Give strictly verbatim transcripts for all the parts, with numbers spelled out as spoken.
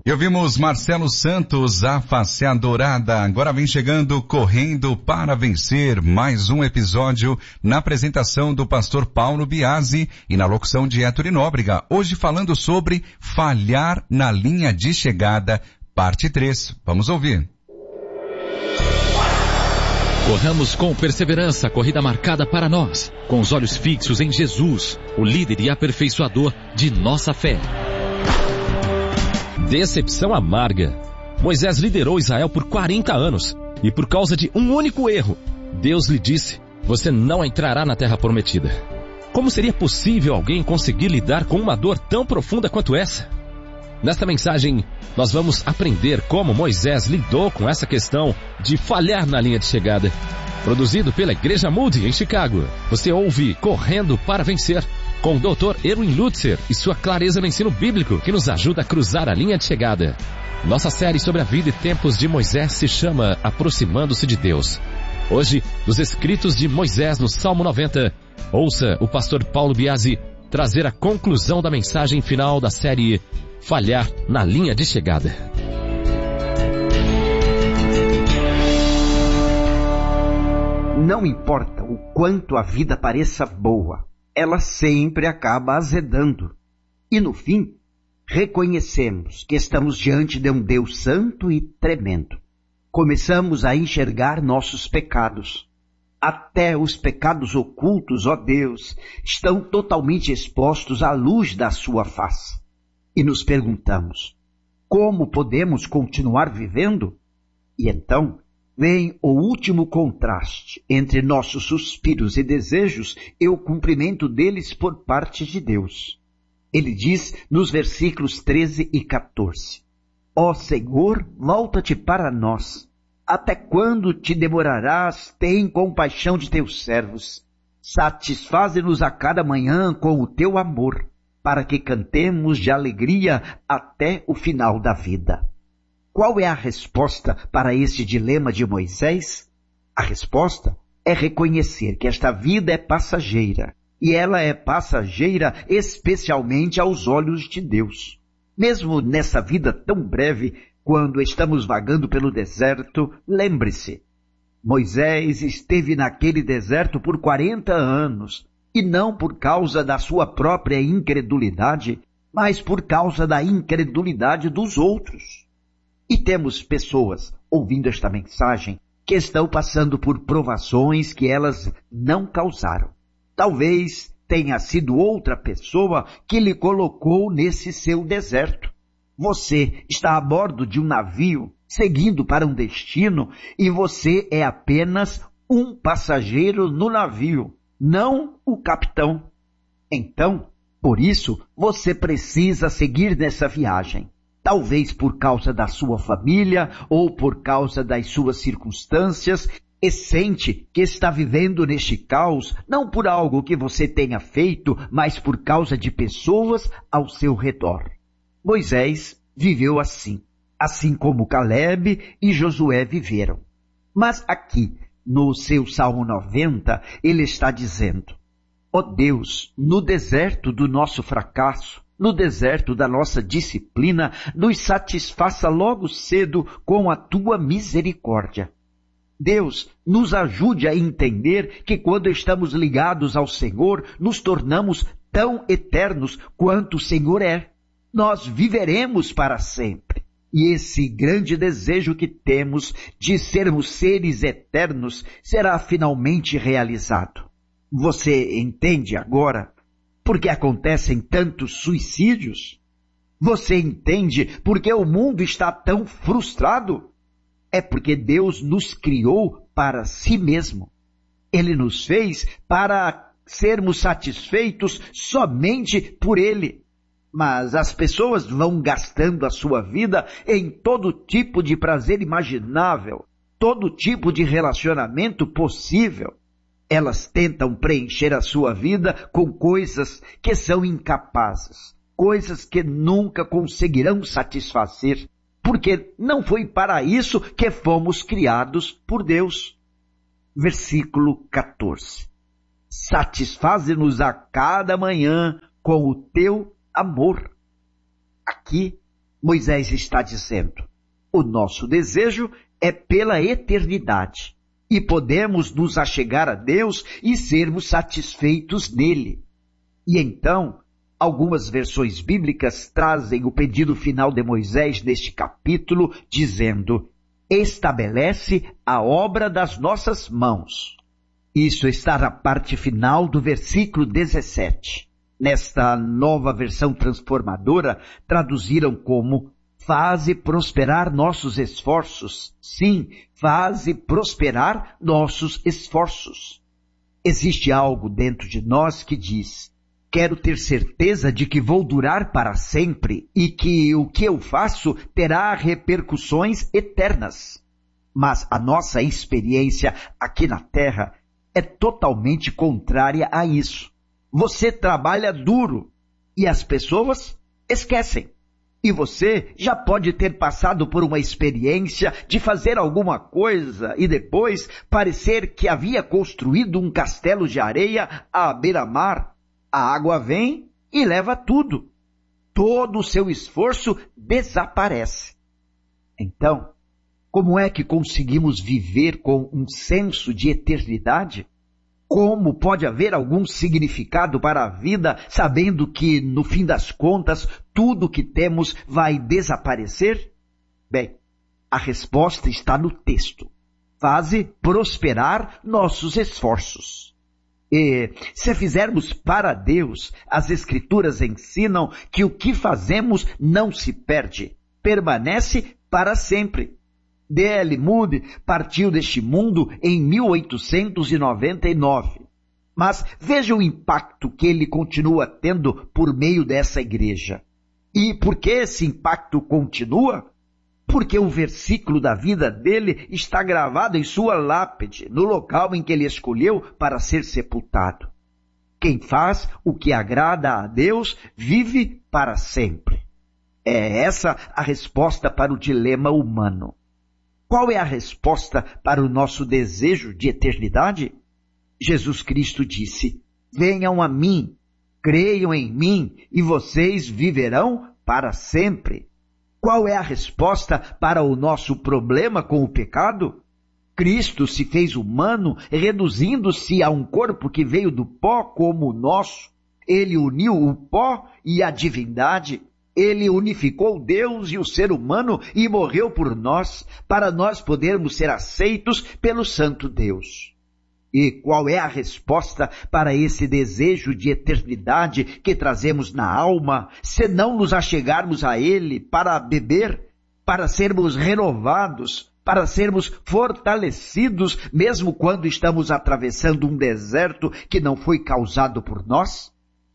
E ouvimos Marcelo Santos, A Face Adorada. Agora vem chegando Correndo para Vencer, mais um episódio na apresentação do pastor Paulo Biasi e na locução de Héctor Nóbrega. Hoje falando sobre falhar na linha de chegada, parte três. Vamos ouvir. Corramos com perseverança a corrida marcada para nós, com os olhos fixos em Jesus, o líder e aperfeiçoador de nossa fé. Decepção amarga. Moisés liderou Israel por quarenta anos e por causa de um único erro, Deus lhe disse: você não entrará na terra prometida. Como seria possível alguém conseguir lidar com uma dor tão profunda quanto essa? Nesta mensagem, nós vamos aprender como Moisés lidou com essa questão de falhar na linha de chegada. Produzido pela Igreja Moody em Chicago, você ouve Correndo para Vencer, com o doutor Erwin Lutzer e sua clareza no ensino bíblico que nos ajuda a cruzar a linha de chegada. Nossa série sobre a vida e tempos de Moisés se chama Aproximando-se de Deus. Hoje, dos escritos de Moisés no Salmo noventa, ouça o pastor Paulo Biasi trazer a conclusão da mensagem final da série Falhar na linha de chegada. Não importa o quanto a vida pareça boa, ela sempre acaba azedando. E no fim, reconhecemos que estamos diante de um Deus santo e tremendo. Começamos a enxergar nossos pecados. Até os pecados ocultos, ó Deus, estão totalmente expostos à luz da sua face. E nos perguntamos, como podemos continuar vivendo? E então vem o último contraste entre nossos suspiros e desejos e o cumprimento deles por parte de Deus. Ele diz nos versículos treze e quatorze, ó Senhor, volta-te para nós. Até quando te demorarás? Tem compaixão de teus servos. Satisfaze-nos a cada manhã com o teu amor, para que cantemos de alegria até o final da vida. Qual é a resposta para este dilema de Moisés? A resposta é reconhecer que esta vida é passageira, e ela é passageira especialmente aos olhos de Deus. Mesmo nessa vida tão breve, quando estamos vagando pelo deserto, lembre-se, Moisés esteve naquele deserto por quarenta anos, e não por causa da sua própria incredulidade, mas por causa da incredulidade dos outros. E temos pessoas ouvindo esta mensagem que estão passando por provações que elas não causaram. Talvez tenha sido outra pessoa que lhe colocou nesse seu deserto. Você está a bordo de um navio, seguindo para um destino, e você é apenas um passageiro no navio, não o capitão. Então, por isso, você precisa seguir nessa viagem. Talvez por causa da sua família ou por causa das suas circunstâncias, e sente que está vivendo neste caos, não por algo que você tenha feito, mas por causa de pessoas ao seu redor. Moisés viveu assim, assim como Caleb e Josué viveram. Mas aqui, no seu Salmo noventa, ele está dizendo, ó Deus, no deserto do nosso fracasso, no deserto da nossa disciplina, nos satisfaça logo cedo com a tua misericórdia. Deus, nos ajude a entender que quando estamos ligados ao Senhor, nos tornamos tão eternos quanto o Senhor é. Nós viveremos para sempre. E esse grande desejo que temos de sermos seres eternos será finalmente realizado. Você entende agora por que acontecem tantos suicídios? Você entende por que o mundo está tão frustrado? É porque Deus nos criou para si mesmo. Ele nos fez para sermos satisfeitos somente por Ele. Mas as pessoas vão gastando a sua vida em todo tipo de prazer imaginável, todo tipo de relacionamento possível. Elas tentam preencher a sua vida com coisas que são incapazes, coisas que nunca conseguirão satisfazer, porque não foi para isso que fomos criados por Deus. Versículo quatorze. Satisfaze-nos a cada manhã com o teu amor. Aqui, Moisés está dizendo: o nosso desejo é pela eternidade e podemos nos achegar a Deus e sermos satisfeitos nele. E então, algumas versões bíblicas trazem o pedido final de Moisés neste capítulo, dizendo: estabelece a obra das nossas mãos. Isso está na parte final do versículo dezessete. Nesta nova versão transformadora, traduziram como: faze prosperar nossos esforços. Sim, faze prosperar nossos esforços. Existe algo dentro de nós que diz: quero ter certeza de que vou durar para sempre e que o que eu faço terá repercussões eternas. Mas a nossa experiência aqui na Terra é totalmente contrária a isso. Você trabalha duro e as pessoas esquecem. E você já pode ter passado por uma experiência de fazer alguma coisa e depois parecer que havia construído um castelo de areia à beira-mar. A água vem e leva tudo. Todo o seu esforço desaparece. Então, como é que conseguimos viver com um senso de eternidade? Como pode haver algum significado para a vida, sabendo que, no fim das contas, tudo que temos vai desaparecer? Bem, a resposta está no texto. Faze prosperar nossos esforços. E, se fizermos para Deus, as Escrituras ensinam que o que fazemos não se perde, permanece para sempre. D L Moody partiu deste mundo em mil oitocentos e noventa e nove. Mas veja o impacto que ele continua tendo por meio dessa igreja. E por que esse impacto continua? Porque o versículo da vida dele está gravado em sua lápide, no local em que ele escolheu para ser sepultado. Quem faz o que agrada a Deus vive para sempre. É essa a resposta para o dilema humano. Qual é a resposta para o nosso desejo de eternidade? Jesus Cristo disse: venham a mim, creiam em mim e vocês viverão para sempre. Qual é a resposta para o nosso problema com o pecado? Cristo se fez humano, reduzindo-se a um corpo que veio do pó como o nosso. Ele uniu o pó e a divindade. Ele unificou Deus e o ser humano e morreu por nós, para nós podermos ser aceitos pelo Santo Deus. E qual é a resposta para esse desejo de eternidade que trazemos na alma, se não nos achegarmos a Ele para beber, para sermos renovados, para sermos fortalecidos, mesmo quando estamos atravessando um deserto que não foi causado por nós?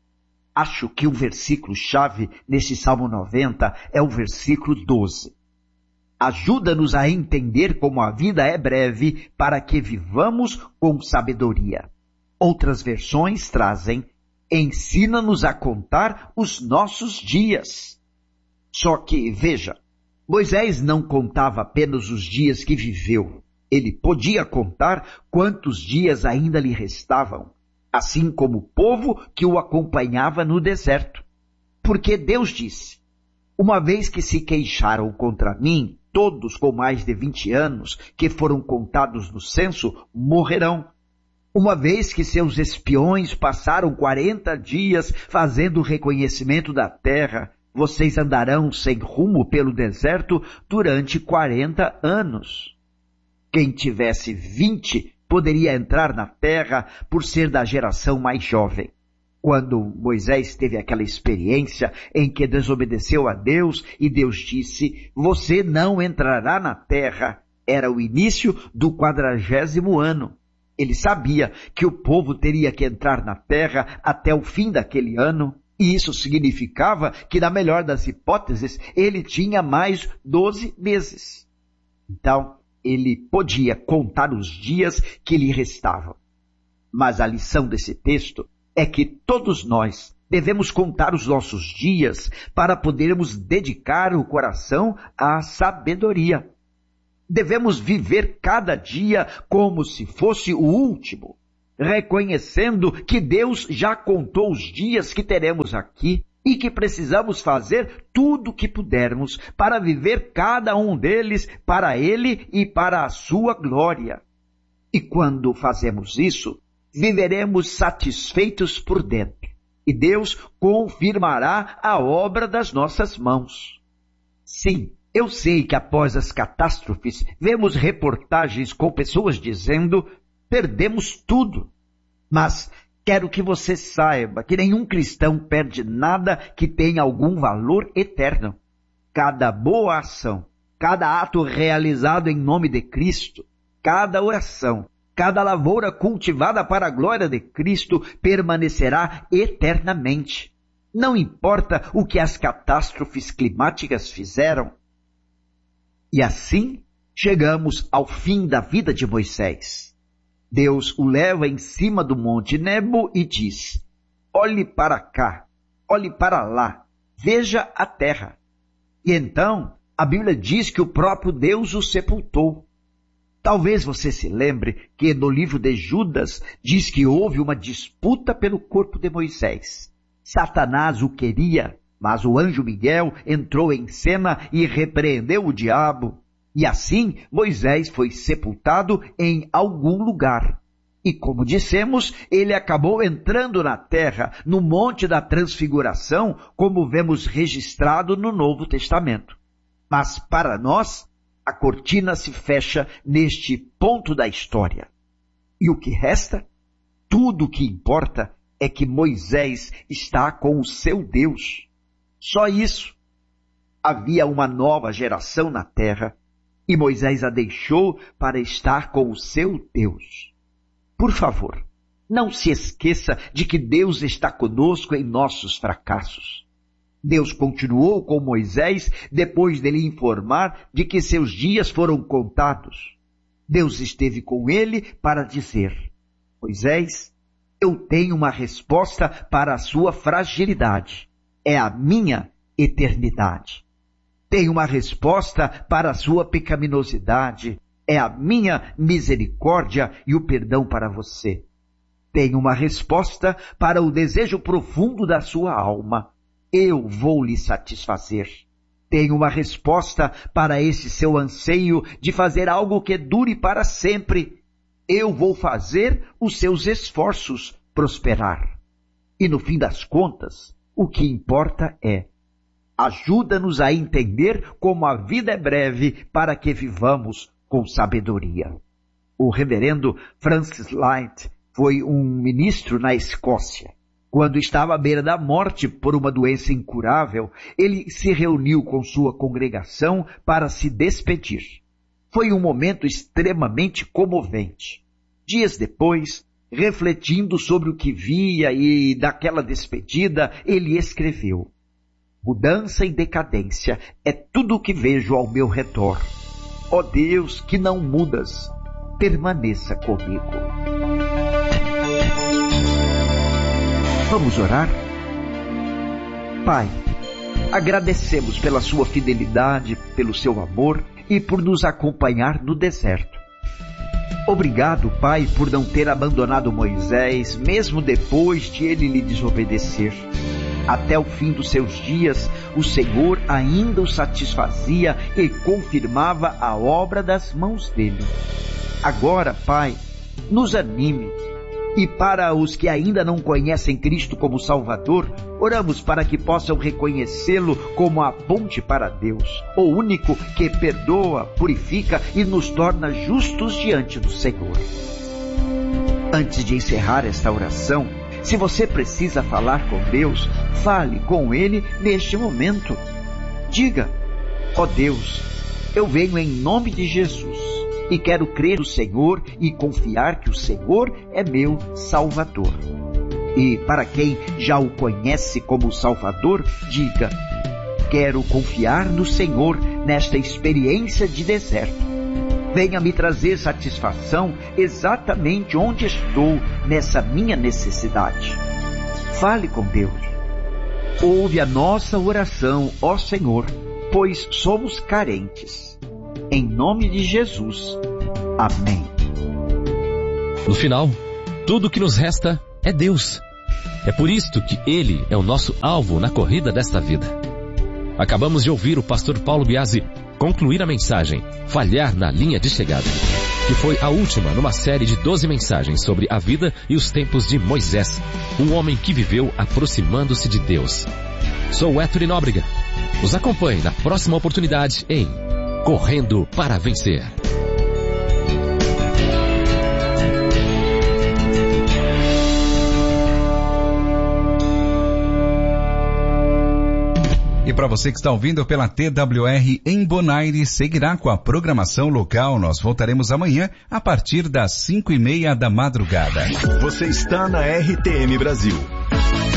Acho que o versículo-chave nesse Salmo noventa é o versículo doze. Ajuda-nos a entender como a vida é breve para que vivamos com sabedoria. Outras versões trazem: ensina-nos a contar os nossos dias. Só que, veja, Moisés não contava apenas os dias que viveu. Ele podia contar quantos dias ainda lhe restavam, assim como o povo que o acompanhava no deserto. Porque Deus disse: uma vez que se queixaram contra mim, todos com mais de vinte anos, que foram contados no censo, morrerão. Uma vez que seus espiões passaram quarenta dias fazendo o reconhecimento da terra, vocês andarão sem rumo pelo deserto durante quarenta anos. Quem tivesse vinte poderia entrar na terra por ser da geração mais jovem. Quando Moisés teve aquela experiência em que desobedeceu a Deus e Deus disse: você não entrará na terra, era o início do quadragésimo ano. Ele sabia que o povo teria que entrar na terra até o fim daquele ano, e isso significava que, na melhor das hipóteses, ele tinha mais doze meses. Então, ele podia contar os dias que lhe restavam. Mas a lição desse texto é que todos nós devemos contar os nossos dias para podermos dedicar o coração à sabedoria. Devemos viver cada dia como se fosse o último, reconhecendo que Deus já contou os dias que teremos aqui e que precisamos fazer tudo o que pudermos para viver cada um deles para Ele e para a sua glória. E quando fazemos isso, viveremos satisfeitos por dentro, e Deus confirmará a obra das nossas mãos. Sim, eu sei que após as catástrofes, vemos reportagens com pessoas dizendo: perdemos tudo. Mas quero que você saiba que nenhum cristão perde nada que tenha algum valor eterno. Cada boa ação, cada ato realizado em nome de Cristo, cada oração, cada lavoura cultivada para a glória de Cristo permanecerá eternamente. Não importa o que as catástrofes climáticas fizeram. E assim chegamos ao fim da vida de Moisés. Deus o leva em cima do monte Nebo e diz: olhe para cá, olhe para lá, veja a terra. E então a Bíblia diz que o próprio Deus o sepultou. Talvez você se lembre que no livro de Judas diz que houve uma disputa pelo corpo de Moisés. Satanás o queria, mas o anjo Miguel entrou em cena e repreendeu o diabo. E assim Moisés foi sepultado em algum lugar. E como dissemos, ele acabou entrando na terra, no Monte da Transfiguração, como vemos registrado no Novo Testamento. Mas para nós, a cortina se fecha neste ponto da história. E o que resta? Tudo o que importa é que Moisés está com o seu Deus. Só isso. Havia uma nova geração na terra e Moisés a deixou para estar com o seu Deus. Por favor, não se esqueça de que Deus está conosco em nossos fracassos. Deus continuou com Moisés depois dele informar de que seus dias foram contados. Deus esteve com ele para dizer: Moisés, eu tenho uma resposta para a sua fragilidade. É a minha eternidade. Tenho uma resposta para a sua pecaminosidade. É a minha misericórdia e o perdão para você. Tenho uma resposta para o desejo profundo da sua alma. Eu vou lhe satisfazer. Tenho uma resposta para esse seu anseio de fazer algo que dure para sempre. Eu vou fazer os seus esforços prosperar. E no fim das contas, o que importa é: ajuda-nos a entender como a vida é breve para que vivamos com sabedoria. O reverendo Francis Light foi um ministro na Escócia. Quando estava à beira da morte por uma doença incurável, ele se reuniu com sua congregação para se despedir. Foi um momento extremamente comovente. Dias depois, refletindo sobre o que via e daquela despedida, ele escreveu: mudança e decadência é tudo o que vejo ao meu redor. Ó Deus, que não mudas, permaneça comigo. Vamos orar? Pai, agradecemos pela sua fidelidade, pelo seu amor e por nos acompanhar no deserto. Obrigado, Pai, por não ter abandonado Moisés, mesmo depois de ele lhe desobedecer. Até o fim dos seus dias, o Senhor ainda o satisfazia e confirmava a obra das mãos dele. Agora, Pai, nos anime. E para os que ainda não conhecem Cristo como Salvador, oramos para que possam reconhecê-lo como a ponte para Deus, o único que perdoa, purifica e nos torna justos diante do Senhor. Antes de encerrar esta oração, se você precisa falar com Deus, fale com Ele neste momento. Diga: ó Deus, eu venho em nome de Jesus e quero crer no Senhor e confiar que o Senhor é meu Salvador. E para quem já o conhece como Salvador, diga: quero confiar no Senhor nesta experiência de deserto. Venha me trazer satisfação exatamente onde estou nessa minha necessidade. Fale com Deus. Ouve a nossa oração, ó Senhor, pois somos carentes. Em nome de Jesus. Amém. No final, tudo que nos resta é Deus. É por isto que ele é o nosso alvo na corrida desta vida. Acabamos de ouvir o pastor Paulo Biasi concluir a mensagem Falhar na Linha de Chegada, que foi a última numa série de doze mensagens sobre a vida e os tempos de Moisés, um homem que viveu aproximando-se de Deus. Sou Héctor Nóbrega. Nos acompanhe na próxima oportunidade em Correndo para Vencer. E para você que está ouvindo pela T W R em Bonaire, seguirá com a programação local. Nós voltaremos amanhã a partir das cinco e meia da madrugada. Você está na R T M Brasil.